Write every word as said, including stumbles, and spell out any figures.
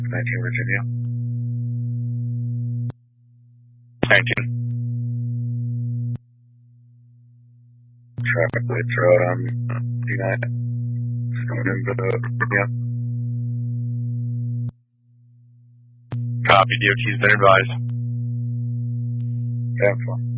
nineteen Virginia. nineteen. Traffic lights are out on United. Going into Virginia. Copy. D O T's been advised. Cancel.